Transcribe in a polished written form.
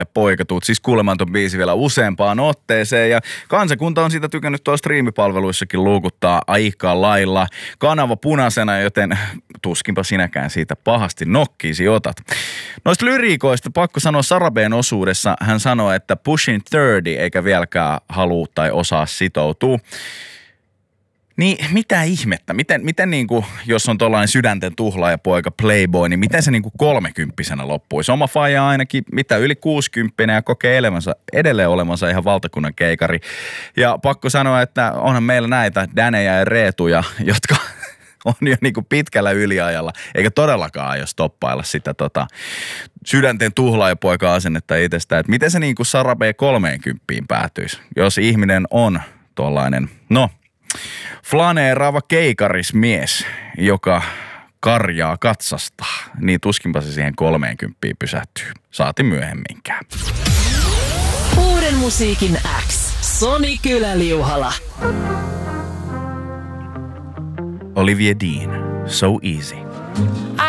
poika, tuut siis kuulemaan ton biisi vielä useampaan otteeseen. Ja kansakunta on siitä tykännyt tuolla striimipalveluissakin luukuttaa aika lailla. Kanava punaisena, joten tuskinpa sinäkään siitä pahasti nokkiisi otat. Noista lyriikoista pakko sanoa Sarabeen osuudessa. Hän sanoi, että pushing 30 eikä vieläkään halua tai osaa sitoutua. Niin mitä ihmettä? Miten niinku, jos on tollainen sydänten tuhlaajapoika playboy, niin miten se niinku 30-vuotiaana loppuisi? Oma faija ainakin yli 60 ja kokee edelleen olemansa ihan valtakunnan keikari. Ja pakko sanoa, että onhan meillä näitä Dänejä ja Reetuja, jotka on jo niinku pitkällä yliajalla, eikä todellakaan aio stoppailla sitä sydänten tuhlaajapoika-asennetta itsestä. Että miten se niinku Sarabee 30 päätyisi, jos ihminen on tollainen, flaneeraava keikarismies, joka karjaa katsastaa, niin tuskinpa se siihen 30 pysähtyy. Saati myöhemminkään. Uuden musiikin X. Soni Kylä-Liuhala. Olivia Dean, So Easy.